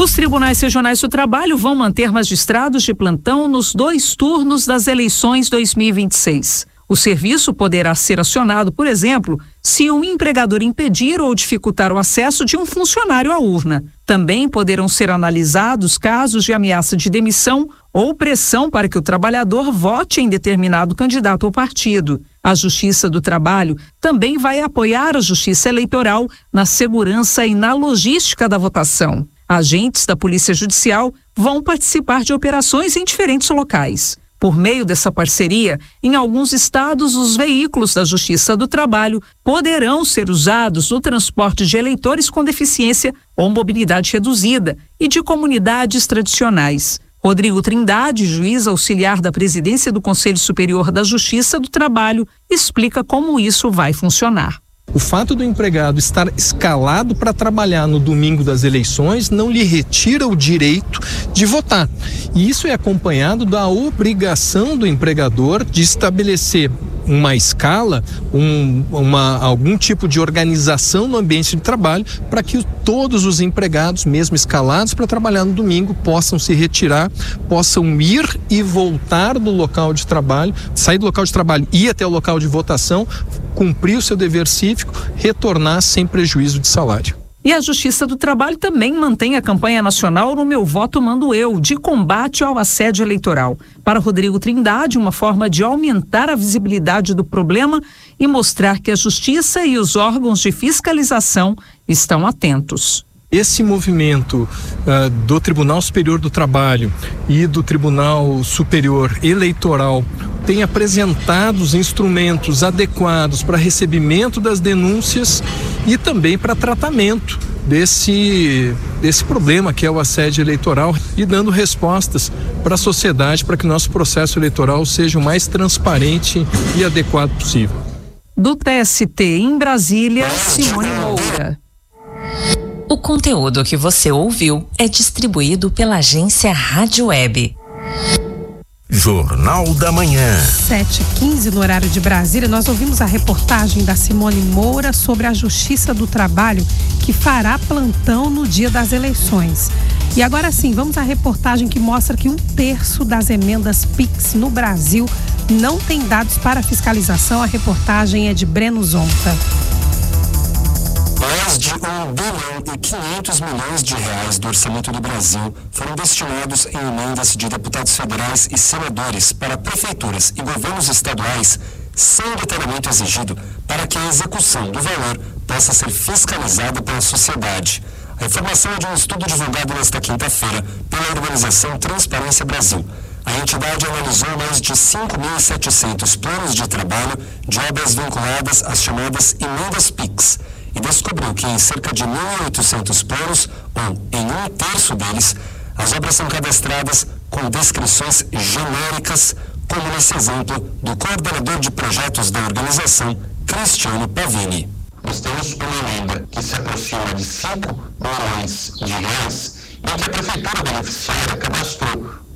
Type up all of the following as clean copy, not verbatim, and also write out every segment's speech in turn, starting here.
Os tribunais regionais do trabalho vão manter magistrados de plantão nos 2 turnos das eleições 2026. O serviço poderá ser acionado, por exemplo, se um empregador impedir ou dificultar o acesso de um funcionário à urna. Também poderão ser analisados casos de ameaça de demissão ou pressão para que o trabalhador vote em determinado candidato ou partido. A Justiça do Trabalho também vai apoiar a Justiça Eleitoral na segurança e na logística da votação. Agentes da Polícia Judicial vão participar de operações em diferentes locais. Por meio dessa parceria, em alguns estados, os veículos da Justiça do Trabalho poderão ser usados no transporte de eleitores com deficiência ou mobilidade reduzida e de comunidades tradicionais. Rodrigo Trindade, juiz auxiliar da presidência do Conselho Superior da Justiça do Trabalho, explica como isso vai funcionar. O fato do empregado estar escalado para trabalhar no domingo das eleições não lhe retira o direito de votar. E isso é acompanhado da obrigação do empregador de estabelecer uma escala, algum tipo de organização no ambiente de trabalho para que todos os empregados, mesmo escalados para trabalhar no domingo, possam se retirar, possam ir e voltar do local de trabalho, sair do local de trabalho e ir até o local de votação, cumprir o seu dever cívico, retornar sem prejuízo de salário. E a Justiça do Trabalho também mantém a campanha nacional No Meu Voto Mando Eu, de combate ao assédio eleitoral. Para Rodrigo Trindade, uma forma de aumentar a visibilidade do problema e mostrar que a Justiça e os órgãos de fiscalização estão atentos. Esse movimento do Tribunal Superior do Trabalho e do Tribunal Superior Eleitoral tem apresentado os instrumentos adequados para recebimento das denúncias e também para tratamento desse problema que é o assédio eleitoral e dando respostas para a sociedade para que o nosso processo eleitoral seja o mais transparente e adequado possível. Do TST em Brasília, Simone Moura. O conteúdo que você ouviu é distribuído pela agência Rádio Web. Jornal da Manhã. 7h15 no horário de Brasília, nós ouvimos a reportagem da Simone Moura sobre a Justiça do Trabalho, que fará plantão no dia das eleições. E agora sim, vamos à reportagem que mostra que 1/3 das emendas PIX no Brasil não tem dados para fiscalização. A reportagem é de Breno Zonta. Mais de 1,5 bilhão do orçamento do Brasil foram destinados em emendas de deputados federais e senadores para prefeituras e governos estaduais sem detalhamento exigido para que a execução do valor possa ser fiscalizada pela sociedade. A informação é de um estudo divulgado nesta quinta-feira pela organização Transparência Brasil. A entidade analisou mais de 5.700 planos de trabalho de obras vinculadas às chamadas emendas PIX e descobriu que em cerca de 1.800 planos, ou em 1/3 deles, as obras são cadastradas com descrições genéricas, como nesse exemplo do coordenador de projetos da organização, Cristiano Pavini. Nós temos uma emenda que se aproxima de 5 milhões de reais em que a prefeitura beneficiária cadastrou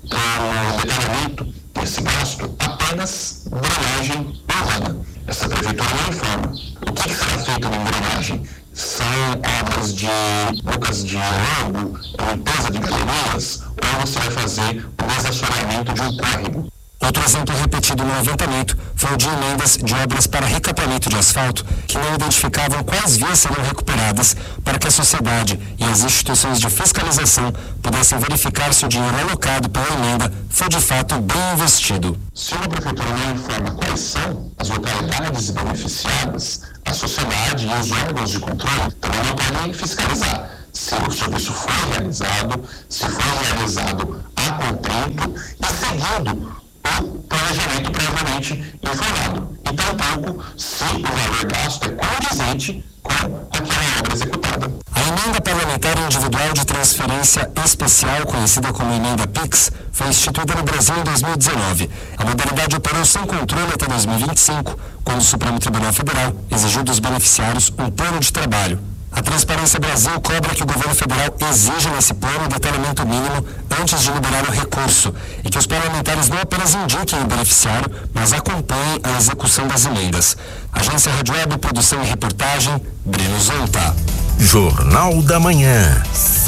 no detalhamento desse gasto apenas drenagem urbana. Essa prefeitura não informa. O que será feito na drenagem? São obras de bocas de lago, limpeza de galerias, ou você vai fazer o desacionamento de um córrego? Outro exemplo repetido no levantamento foi o de emendas de obras para recapeamento de asfalto que não identificavam quais vias seriam recuperadas para que a sociedade e as instituições de fiscalização pudessem verificar se o dinheiro alocado pela emenda foi de fato bem investido. Se uma prefeitura não informa quais são as localidades beneficiadas, a sociedade e os órgãos de controle também não podem fiscalizar se o serviço foi realizado, se foi realizado a contento e seguindo o planejamento previamente informado. E tampouco se o valor gasto é condizente com aquela obra executada. A emenda parlamentar individual de transferência especial, conhecida como emenda PIX, foi instituída no Brasil em 2019. A modalidade operou sem controle até 2025, quando o Supremo Tribunal Federal exigiu dos beneficiários um plano de trabalho. A Transparência Brasil cobra que o governo federal exija nesse plano o detalhamento mínimo antes de liberar o recurso e que os parlamentares não apenas indiquem o beneficiário, mas acompanhem a execução das emendas. Agência Rádio Web, produção e reportagem, Breno Zonta. Jornal da Manhã.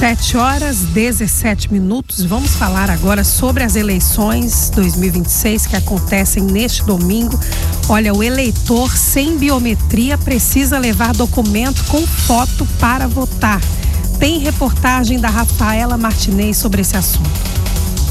7h17. Vamos falar agora sobre as eleições 2026 que acontecem neste domingo. Olha, o eleitor sem biometria precisa levar documento com foto para votar. Tem reportagem da Rafaela Martinez sobre esse assunto.